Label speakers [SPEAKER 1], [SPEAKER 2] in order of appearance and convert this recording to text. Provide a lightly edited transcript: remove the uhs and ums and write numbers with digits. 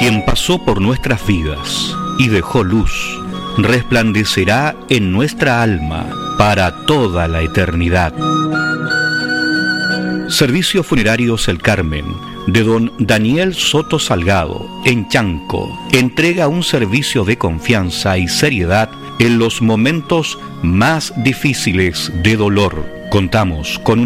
[SPEAKER 1] Quien pasó por nuestras vidas y dejó luz, resplandecerá en nuestra alma para toda la eternidad. Servicios Funerarios El Carmen, de don Daniel Soto Salgado, en Chanco, entrega un servicio de confianza y seriedad en los momentos más difíciles de dolor. Contamos con